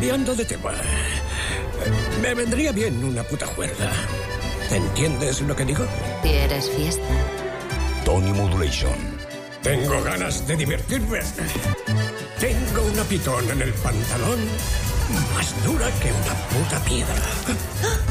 Cambiando de tema, me vendría bien una puta juerga. ¿Entiendes lo que digo? ¿Quieres fiesta? Tony Modulation. Tengo ganas de divertirme. Tengo una pitón en el pantalón más dura que una puta piedra.